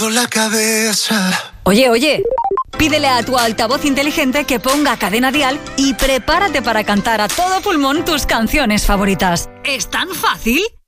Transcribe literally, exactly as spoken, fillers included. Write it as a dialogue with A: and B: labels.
A: la cabeza.
B: Oye, oye, pídele a tu altavoz inteligente que ponga Cadena Dial y prepárate para cantar a todo pulmón tus canciones favoritas. ¿Es tan fácil?